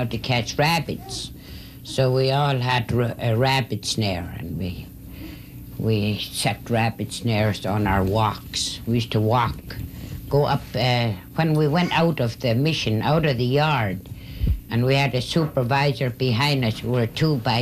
how to catch rabbits. So we all had a rabbit snare, and we set rabbit snares on our walks. We used to go up, when we went out of the mission, out of the yard, and we had a supervisor behind us who were two by